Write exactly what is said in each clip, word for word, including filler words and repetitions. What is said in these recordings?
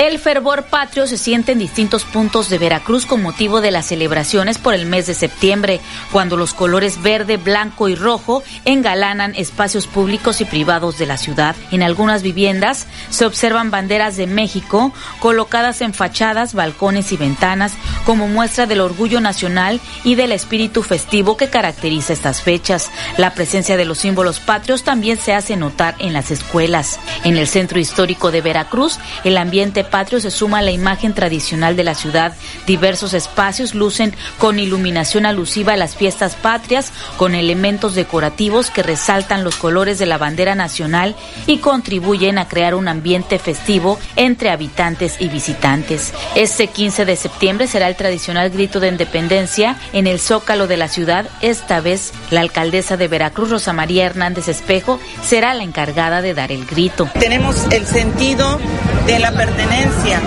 El fervor patrio se siente en distintos puntos de Veracruz con motivo de las celebraciones por el mes de septiembre, cuando los colores verde, blanco y rojo engalanan espacios públicos y privados de la ciudad. En algunas viviendas se observan banderas de México colocadas en fachadas, balcones y ventanas como muestra del orgullo nacional y del espíritu festivo que caracteriza estas fechas. La presencia de los símbolos patrios también se hace notar en las escuelas. En el centro histórico de Veracruz, el ambiente patrio se suma a la imagen tradicional de la ciudad. Diversos espacios lucen con iluminación alusiva a las fiestas patrias, con elementos decorativos que resaltan los colores de la bandera nacional y contribuyen a crear un ambiente festivo entre habitantes y visitantes. Este quince de septiembre será el tradicional grito de independencia en el Zócalo de la ciudad. Esta vez, la alcaldesa de Veracruz, Rosa María Hernández Espejo, será la encargada de dar el grito. Tenemos el sentido de la pertenencia,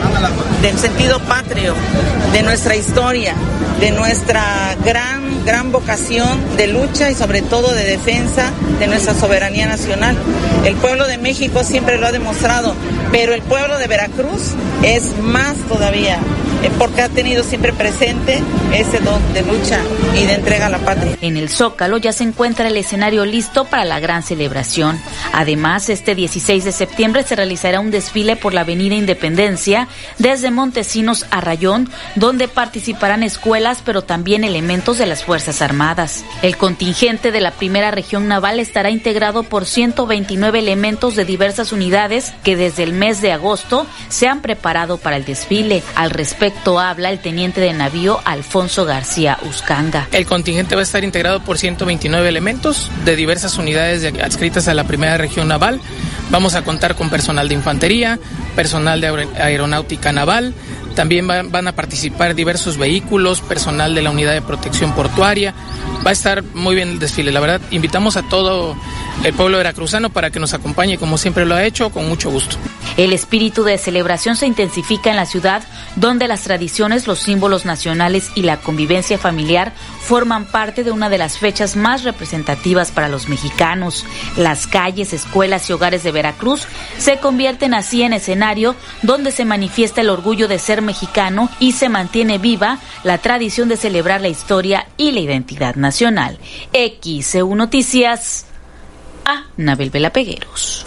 del sentido patrio, de nuestra historia, de nuestra gran, gran vocación de lucha y sobre todo de defensa de nuestra soberanía nacional. El pueblo de México siempre lo ha demostrado, pero el pueblo de Veracruz es más todavía, porque ha tenido siempre presente ese don de lucha y de entrega a la patria. En el Zócalo ya se encuentra el escenario listo para la gran celebración. Además, este dieciséis de septiembre se realizará un desfile por la Avenida Independencia desde Montesinos a Rayón, donde participarán escuelas, pero también elementos de las Fuerzas Armadas. El contingente de la Primera Región Naval estará integrado por ciento veintinueve elementos de diversas unidades que desde el mes de agosto se han preparado para el desfile. Al respecto habla el teniente de navío Alfonso García Uscanga. El contingente va a estar integrado por ciento veintinueve elementos de diversas unidades de, adscritas a la Primera Región Naval. Vamos a contar con personal de infantería, personal de aeronáutica naval. También va, van a participar diversos vehículos, personal de la Unidad de Protección Portuaria. Va a estar muy bien el desfile, la verdad. Invitamos a todo el pueblo veracruzano para que nos acompañe, como siempre lo ha hecho, con mucho gusto. El espíritu de celebración se intensifica en la ciudad, donde las tradiciones, los símbolos nacionales y la convivencia familiar forman parte de una de las fechas más representativas para los mexicanos. Las calles, escuelas y hogares de Veracruz se convierten así en escenario donde se manifiesta el orgullo de ser mexicano y se mantiene viva la tradición de celebrar la historia y la identidad nacional. X C U Noticias, a Nabel Vela Pegueros.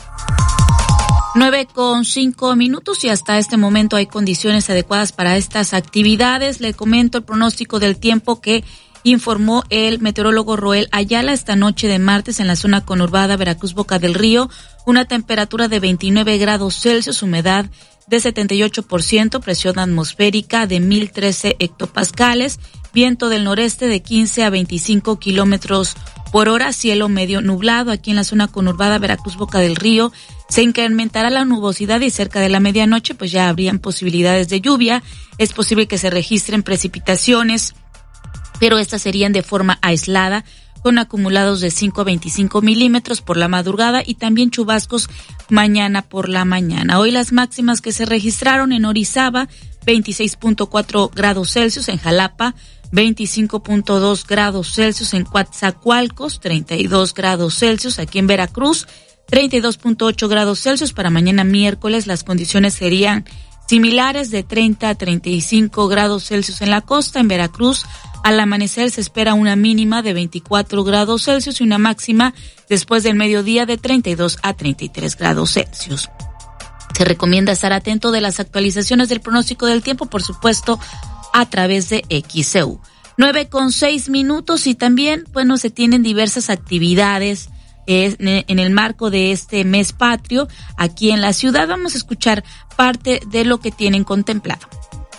nueve con cinco minutos y hasta este momento hay condiciones adecuadas para estas actividades. Le comento el pronóstico del tiempo que informó el meteorólogo Roel Ayala esta noche de martes en la zona conurbada Veracruz Boca del Río. Una temperatura de veintinueve grados Celsius, humedad de setenta y ocho por ciento, presión atmosférica de mil trece hectopascales, viento del noreste de quince a veinticinco kilómetros por hora, cielo medio nublado. Aquí en la zona conurbada Veracruz Boca del Río se incrementará la nubosidad y cerca de la medianoche pues ya habrían posibilidades de lluvia. Es posible que se registren precipitaciones, pero estas serían de forma aislada, con acumulados de cinco a veinticinco milímetros por la madrugada y también chubascos mañana por la mañana. Hoy las máximas que se registraron en Orizaba, veintiséis punto cuatro grados Celsius, en Jalapa, veinticinco punto dos grados Celsius, en Coatzacoalcos, treinta y dos grados Celsius, aquí en Veracruz, treinta y dos punto ocho grados Celsius. Para mañana miércoles las condiciones serían similares, de treinta a treinta y cinco grados Celsius en la costa. En Veracruz, al amanecer se espera una mínima de veinticuatro grados Celsius y una máxima después del mediodía de treinta y dos a treinta y tres grados Celsius. Se recomienda estar atento de las actualizaciones del pronóstico del tiempo, por supuesto, a través de X C U. nueve con seis minutos y también, bueno, se tienen diversas actividades en el marco de este mes patrio aquí en la ciudad. Vamos a escuchar parte de lo que tienen contemplado.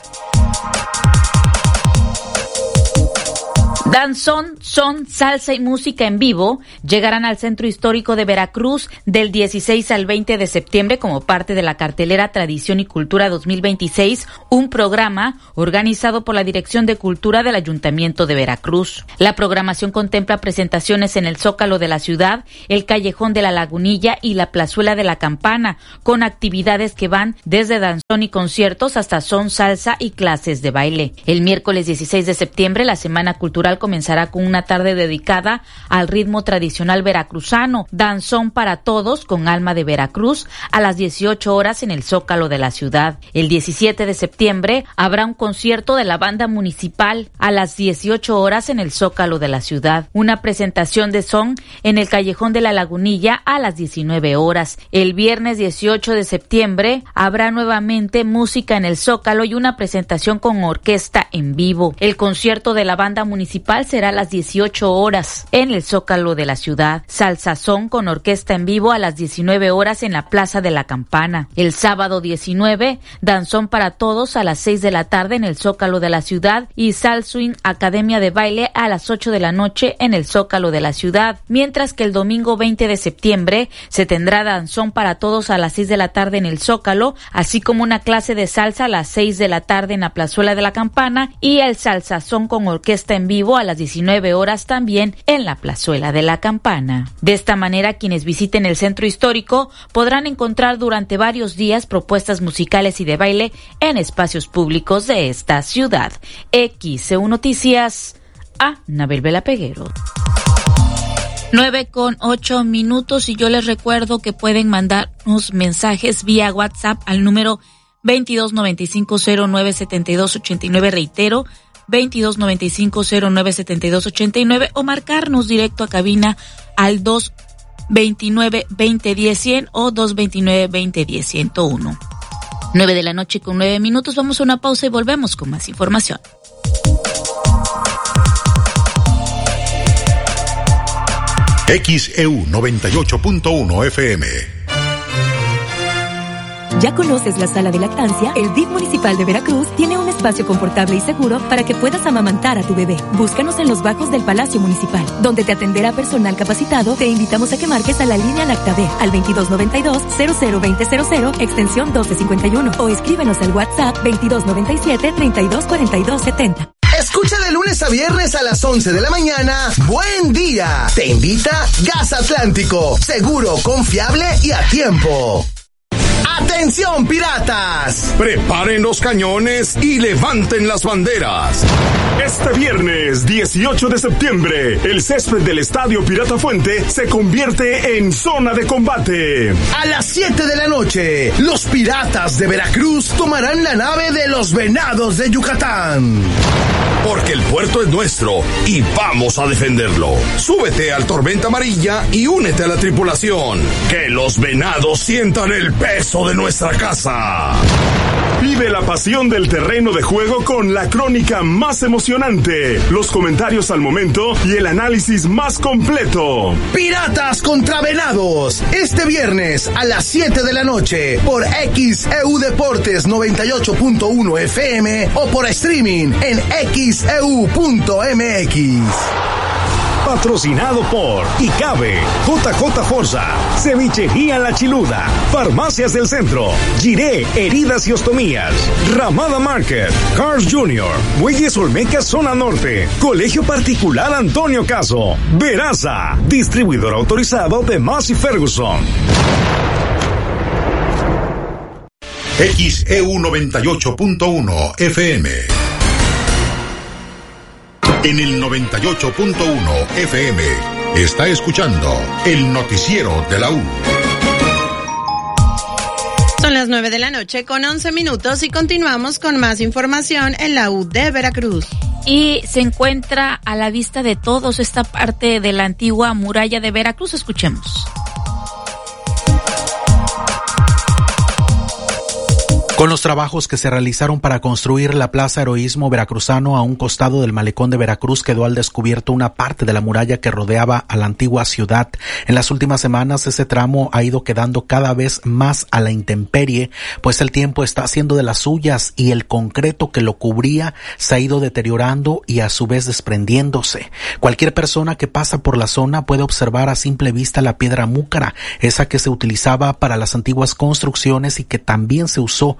Danzón, son, salsa y música en vivo llegarán al Centro Histórico de Veracruz del dieciséis al veinte de septiembre como parte de la cartelera Tradición y Cultura dos mil veintiséis, un programa organizado por la Dirección de Cultura del Ayuntamiento de Veracruz. La programación contempla presentaciones en el Zócalo de la ciudad, el Callejón de la Lagunilla y la Plazuela de la Campana, con actividades que van desde danzón y conciertos hasta son, salsa y clases de baile. El miércoles dieciséis de septiembre, la Semana Cultural comenzará con una tarde dedicada al ritmo tradicional veracruzano, danzón para todos con alma de Veracruz, a las dieciocho horas en el Zócalo de la ciudad. El diecisiete de septiembre habrá un concierto de la banda municipal a las dieciocho horas en el Zócalo de la ciudad, una presentación de son en el Callejón de la Lagunilla a las diecinueve horas. El viernes dieciocho de septiembre habrá nuevamente música en el Zócalo y una presentación con orquesta en vivo. El concierto de la banda municipal será a las dieciocho horas en el Zócalo de la ciudad. Salsazón con orquesta en vivo a las diecinueve horas en la Plaza de la Campana. El sábado diecinueve, danzón para todos a las seis de la tarde en el Zócalo de la ciudad y Salswing Academia de Baile a las ocho de la noche en el Zócalo de la ciudad. Mientras que el domingo veinte de septiembre se tendrá danzón para todos a las seis de la tarde en el Zócalo, así como una clase de salsa a las seis de la tarde en la Plazuela de la Campana y el salsazón con orquesta en vivo a las diecinueve horas también en la Plazuela de la Campana. De esta manera, quienes visiten el centro histórico podrán encontrar durante varios días propuestas musicales y de baile en espacios públicos de esta ciudad. X C U Noticias, a Nabel Vela Peguero. nueve con ocho minutos y yo les recuerdo que pueden mandarnos mensajes vía WhatsApp al número veintidós noventa y cinco cero nueve setenta y dos ochenta y nueve, reitero, veintidós noventa y cinco cero nueve setenta y dos ochenta y nueve, o marcarnos directo a cabina al dos veintinueve veinte diez cien o dos veintinueve veinte diez ciento uno. nueve de la noche con nueve minutos, vamos a una pausa y volvemos con más información. X E U noventa y ocho punto uno F M. ¿Ya conoces la sala de lactancia? El D I F Municipal de Veracruz tiene un espacio confortable y seguro para que puedas amamantar a tu bebé. Búscanos en los bajos del Palacio Municipal, donde te atenderá personal capacitado. Te invitamos a que marques a la línea Lactader al veintidós noventa y dos cero cero veinte cero cero, extensión doce cincuenta y uno, o escríbenos al WhatsApp veintidós noventa y siete treinta y dos cuarenta y dos setenta. Escucha de lunes a viernes a las once de la mañana. Buen día. Te invita Gas Atlántico. Seguro, confiable y a tiempo. ¡Atención, piratas! Preparen los cañones y levanten las banderas. Este viernes dieciocho de septiembre, el césped del Estadio Pirata Fuente se convierte en zona de combate. A las siete de la noche, los piratas de Veracruz tomarán la nave de los Venados de Yucatán. Porque el puerto es nuestro y vamos a defenderlo. Súbete al Tormenta Amarilla y únete a la tripulación. Que los Venados sientan el peso de nuestra casa. Vive la pasión del terreno de juego con la crónica más emocionante, los comentarios al momento y el análisis más completo. Piratas contra Venados, este viernes a las siete de la noche por X E U Deportes noventa y ocho punto uno F M o por streaming en x e u punto m x. Patrocinado por Icabe, J J Forza, Cevichería La Chiluda, Farmacias del Centro, Giré, Heridas y Ostomías, Ramada Market, Cars Junior, Muelles Olmeca Zona Norte, Colegio Particular Antonio Caso, Veraza, distribuidor autorizado de Massey Ferguson. X E U noventa y ocho punto uno F M. En el noventa y ocho punto uno F M está escuchando el noticiero de la U. Son las nueve de la noche con once minutos y continuamos con más información en la U de Veracruz. Y se encuentra a la vista de todos esta parte de la antigua muralla de Veracruz. Escuchemos. Con los trabajos que se realizaron para construir la Plaza Heroísmo Veracruzano a un costado del malecón de Veracruz, quedó al descubierto una parte de la muralla que rodeaba a la antigua ciudad. En las últimas semanas ese tramo ha ido quedando cada vez más a la intemperie, pues el tiempo está haciendo de las suyas y el concreto que lo cubría se ha ido deteriorando y a su vez desprendiéndose. Cualquier persona que pasa por la zona puede observar a simple vista la piedra múcara, esa que se utilizaba para las antiguas construcciones y que también se usó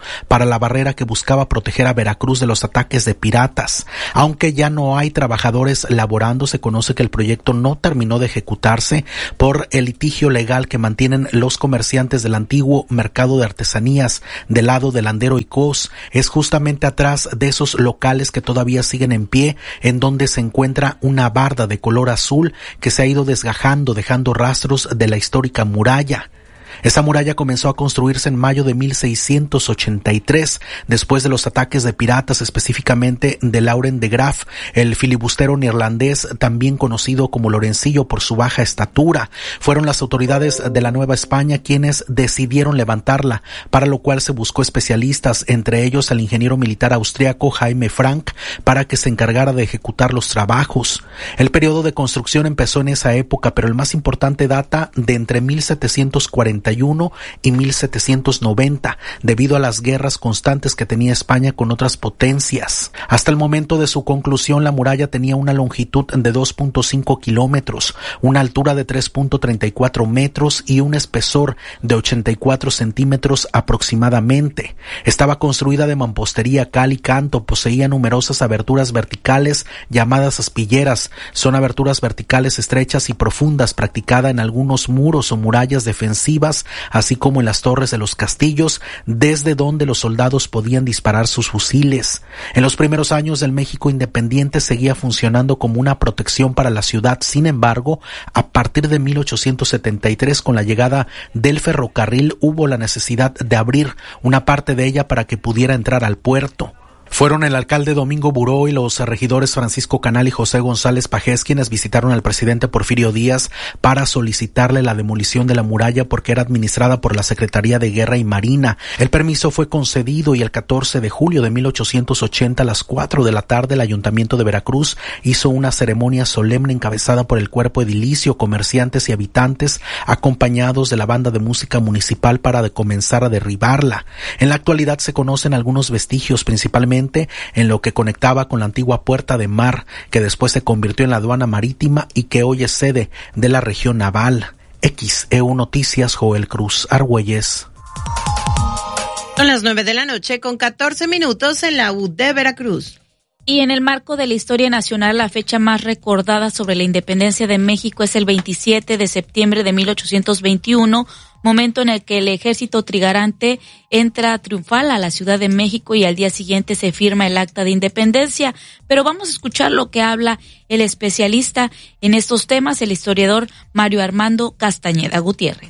para la barrera que buscaba proteger a Veracruz de los ataques de piratas. Aunque ya no hay trabajadores laborando, se conoce que el proyecto no terminó de ejecutarse por el litigio legal que mantienen los comerciantes del antiguo mercado de artesanías del lado de Landero y Cos. Es justamente atrás de esos locales que todavía siguen en pie, en donde se encuentra una barda de color azul que se ha ido desgajando, dejando rastros de la histórica muralla. Esa muralla comenzó a construirse en mayo de mil seiscientos ochenta y tres, después de los ataques de piratas, específicamente de Lauren de Graaf, el filibustero neerlandés, también conocido como Lorencillo por su baja estatura. Fueron las autoridades de la Nueva España quienes decidieron levantarla, para lo cual se buscó especialistas, entre ellos al ingeniero militar austriaco Jaime Frank, para que se encargara de ejecutar los trabajos. El periodo de construcción empezó en esa época, pero el más importante data de entre mil setecientos cuarenta y uno y mil setecientos noventa, debido a las guerras constantes que tenía España con otras potencias. Hasta el momento de su conclusión, la muralla tenía una longitud de dos punto cinco kilómetros, una altura de tres punto treinta y cuatro metros y un espesor de ochenta y cuatro centímetros aproximadamente. Estaba construida de mampostería, cal y canto, poseía numerosas aberturas verticales llamadas aspilleras. Son aberturas verticales estrechas y profundas, practicada en algunos muros o murallas defensivas, así como en las torres de los castillos, desde donde los soldados podían disparar sus fusiles. En los primeros años del México independiente seguía funcionando como una protección para la ciudad. Sin embargo, a partir de mil ochocientos setenta y tres, con la llegada del ferrocarril, hubo la necesidad de abrir una parte de ella para que pudiera entrar al puerto. Fueron el alcalde Domingo Buró y los regidores Francisco Canal y José González Pajés quienes visitaron al presidente Porfirio Díaz para solicitarle la demolición de la muralla porque era administrada por la Secretaría de Guerra y Marina. El permiso fue concedido y el catorce de julio de mil ochocientos ochenta a las cuatro de la tarde el Ayuntamiento de Veracruz hizo una ceremonia solemne encabezada por el cuerpo edilicio, comerciantes y habitantes, acompañados de la banda de música municipal para de comenzar a derribarla. En la actualidad se conocen algunos vestigios, principalmente en lo que conectaba con la antigua Puerta de Mar, que después se convirtió en la aduana marítima y que hoy es sede de la región naval. X E U Noticias, Joel Cruz Argüelles. Son las nueve de la noche con catorce minutos en la U de Veracruz. Y en el marco de la historia nacional, la fecha más recordada sobre la independencia de México es el veintisiete de septiembre de mil ochocientos veintiuno, momento en el que el ejército trigarante entra triunfal a la Ciudad de México y al día siguiente se firma el acta de independencia. Pero vamos a escuchar lo que habla el especialista en estos temas, el historiador Mario Armando Castañeda Gutiérrez.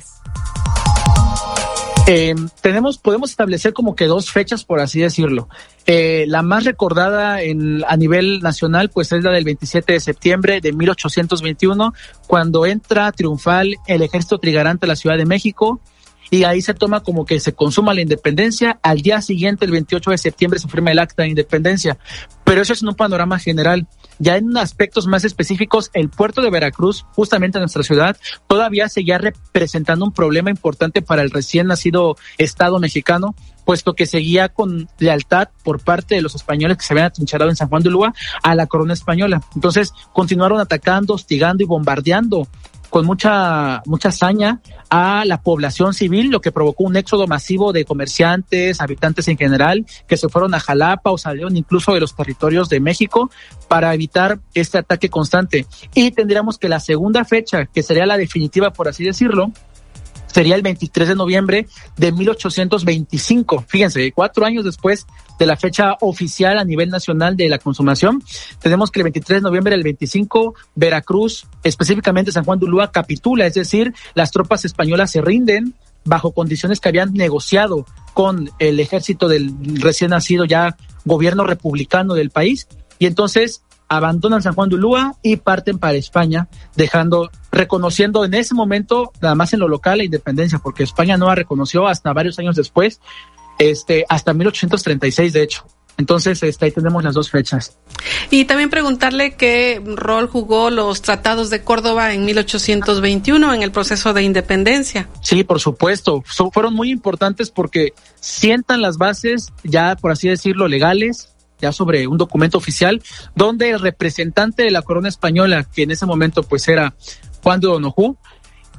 Eh, tenemos, podemos establecer como que dos fechas, por así decirlo. Eh, la más recordada en, a nivel nacional, pues es la del veintisiete de septiembre de mil ochocientos veintiuno, cuando entra triunfal el ejército trigarante a la Ciudad de México, y ahí se toma como que se consuma la independencia. Al día siguiente, el veintiocho de septiembre, se firma el acta de independencia. Pero eso es en un panorama general. Ya en aspectos más específicos, el puerto de Veracruz, justamente en nuestra ciudad, todavía seguía representando un problema importante para el recién nacido Estado mexicano, puesto que seguía con lealtad por parte de los españoles que se habían atrincherado en San Juan de Ulúa a la corona española. Entonces, continuaron atacando, hostigando y bombardeando con mucha mucha hazaña a la población civil, lo que provocó un éxodo masivo de comerciantes, habitantes en general, que se fueron a Jalapa o salieron incluso de los territorios de México para evitar este ataque constante. Y tendríamos que la segunda fecha, que sería la definitiva, por así decirlo, sería el veintitrés de noviembre de mil ochocientos veinticinco. Fíjense, cuatro años después de la fecha oficial a nivel nacional de la consumación, tenemos que el veintitrés de noviembre del veinticinco, Veracruz, específicamente San Juan de Ulúa, capitula, es decir, las tropas españolas se rinden bajo condiciones que habían negociado con el ejército del recién nacido ya gobierno republicano del país, y entonces abandonan San Juan de Ulúa y parten para España, dejando, reconociendo en ese momento, nada más en lo local, la independencia, porque España no la reconoció hasta varios años después, este, hasta mil ochocientos treinta y seis, de hecho. Entonces, este, ahí tenemos las dos fechas. Y también preguntarle qué rol jugó los tratados de Córdoba en mil ochocientos veintiuno en el proceso de independencia. Sí, por supuesto. So, fueron muy importantes porque sientan las bases, ya por así decirlo, legales, ya sobre un documento oficial, donde el representante de la corona española, que en ese momento pues era Juan de Donojú,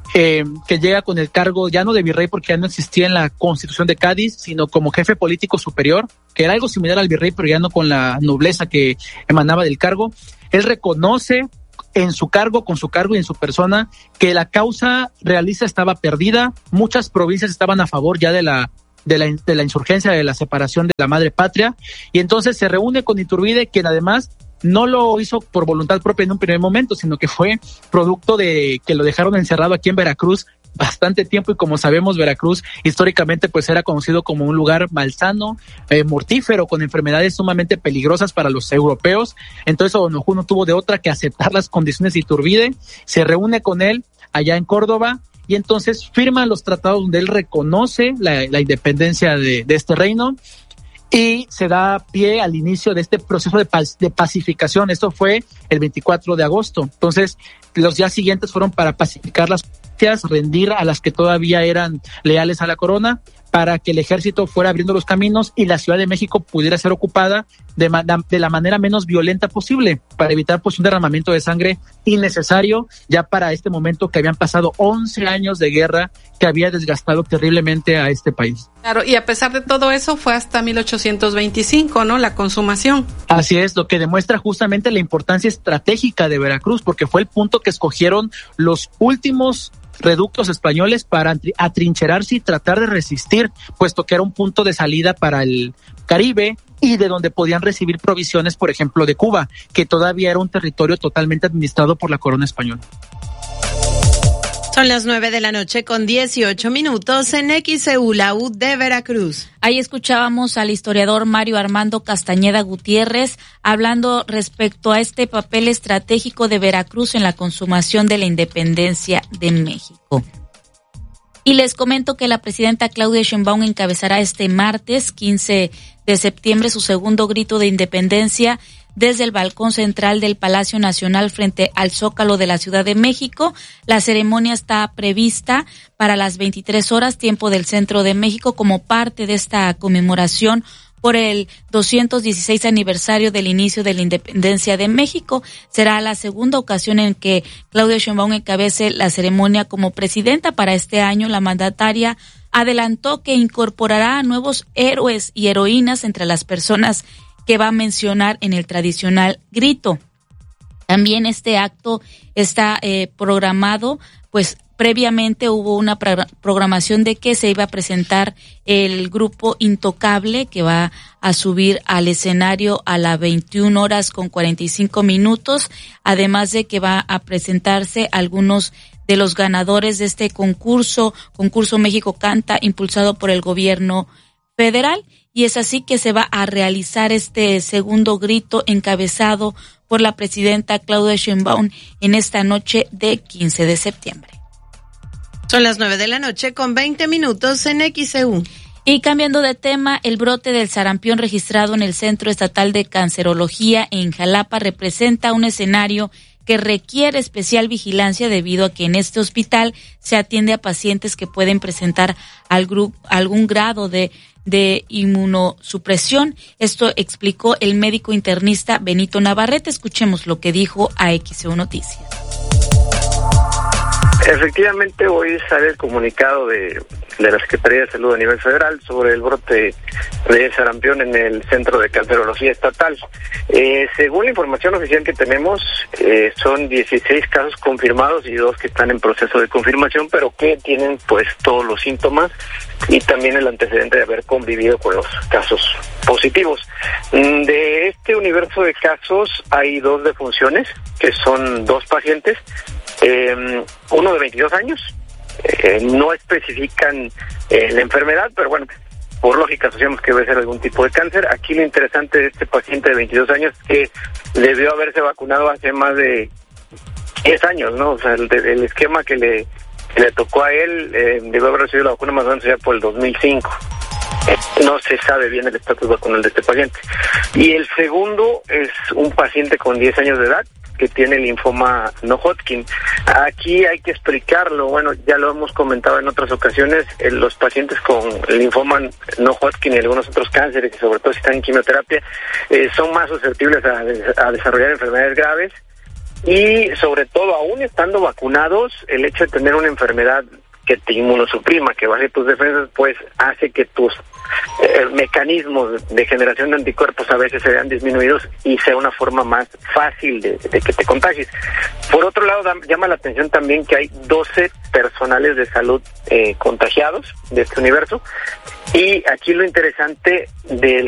eh, que llega con el cargo ya no de virrey porque ya no existía en la Constitución de Cádiz, sino como jefe político superior, que era algo similar al virrey, pero ya no con la nobleza que emanaba del cargo. Él reconoce en su cargo, con su cargo y en su persona, que la causa realista estaba perdida. Muchas provincias estaban a favor ya de la de la, de la insurgencia, de la separación de la madre patria, y entonces se reúne con Iturbide, quien además no lo hizo por voluntad propia en un primer momento, sino que fue producto de que lo dejaron encerrado aquí en Veracruz bastante tiempo, y como sabemos, Veracruz históricamente pues era conocido como un lugar malsano, eh, mortífero, con enfermedades sumamente peligrosas para los europeos. Entonces O'Donoghue no tuvo de otra que aceptar las condiciones de Iturbide, se reúne con él allá en Córdoba, y entonces firman los tratados donde él reconoce la, la independencia de, de este reino, y se da pie al inicio de este proceso de, paz, de pacificación. Esto fue el veinticuatro de agosto. Entonces, los días siguientes fueron para pacificar las provincias, rendir a las que todavía eran leales a la corona, para que el ejército fuera abriendo los caminos y la Ciudad de México pudiera ser ocupada de, ma- de la manera menos violenta posible, para evitar pues un derramamiento de sangre innecesario, ya para este momento que habían pasado once años de guerra que había desgastado terriblemente a este país. Claro, y a pesar de todo eso fue hasta mil ochocientos veinticinco, ¿no? La consumación. Así es, lo que demuestra justamente la importancia estratégica de Veracruz, porque fue el punto que escogieron los últimos reductos españoles para atrincherarse y tratar de resistir, puesto que era un punto de salida para el Caribe y de donde podían recibir provisiones, por ejemplo, de Cuba, que todavía era un territorio totalmente administrado por la corona española. Son las nueve de la noche con dieciocho minutos en X E U, la U de Veracruz. Ahí escuchábamos al historiador Mario Armando Castañeda Gutiérrez hablando respecto a este papel estratégico de Veracruz en la consumación de la independencia de México. Y les comento que la presidenta Claudia Sheinbaum encabezará este martes quince de septiembre su segundo grito de independencia desde el balcón central del Palacio Nacional frente al Zócalo de la Ciudad de México. La ceremonia está prevista para las veintitrés horas, tiempo del centro de México, como parte de esta conmemoración por el doscientos dieciséis aniversario del inicio de la independencia de México. Será la segunda ocasión en que Claudia Sheinbaum encabece la ceremonia como presidenta. Para este año, la mandataria adelantó que incorporará a nuevos héroes y heroínas entre las personas que va a mencionar en el tradicional grito. También este acto está eh, programado, pues previamente hubo una pro- programación de que se iba a presentar el grupo Intocable, que va a subir al escenario a las veintiuna horas con cuarenta y cinco minutos, además de que va a presentarse algunos de los ganadores de este concurso, concurso México Canta, impulsado por el gobierno federal, y es así que se va a realizar este segundo grito encabezado por la presidenta Claudia Sheinbaum en esta noche de quince de septiembre. Son las nueve de la noche con veinte minutos en X E U. Y cambiando de tema, el brote del sarampión registrado en el Centro Estatal de Cancerología en Jalapa representa un escenario que requiere especial vigilancia debido a que en este hospital se atiende a pacientes que pueden presentar algún, algún grado de, de inmunosupresión. Esto explicó el médico internista Benito Navarrete. Escuchemos lo que dijo a X E U Noticias. Efectivamente, hoy sale el comunicado de, de la Secretaría de Salud a nivel federal sobre el brote de sarampión en el Centro de Cancerología Estatal. Eh, según la información oficial que tenemos, eh, son dieciséis casos confirmados y dos que están en proceso de confirmación, pero que tienen pues todos los síntomas y también el antecedente de haber convivido con los casos positivos. De este universo de casos hay dos defunciones, que son dos pacientes. Eh, uno de veintidós años, eh, no especifican eh, la enfermedad, pero bueno, por lógica asociamos que debe ser algún tipo de cáncer. Aquí lo interesante de este paciente de veintidós años es que debió haberse vacunado hace más de diez años, ¿no? O sea, el, el esquema que le, que le tocó a él, eh, debió haber recibido la vacuna más o menos ya por el dos mil cinco. Eh, no se sabe bien el estatus vacunal de este paciente. Y el segundo es un paciente con diez años de edad, que tiene linfoma no Hodgkin. Aquí hay que explicarlo, bueno, ya lo hemos comentado en otras ocasiones, eh, los pacientes con linfoma no Hodgkin y algunos otros cánceres, y sobre todo si están en quimioterapia, eh, son más susceptibles a, a desarrollar enfermedades graves, y sobre todo, aún estando vacunados, el hecho de tener una enfermedad que te inmunosuprima, que baje tus defensas, pues hace que tus eh, mecanismos de generación de anticuerpos a veces se vean disminuidos y sea una forma más fácil de, de que te contagies. Por otro lado, da, llama la atención también que hay doce personales de salud eh, contagiados de este universo, y aquí lo interesante del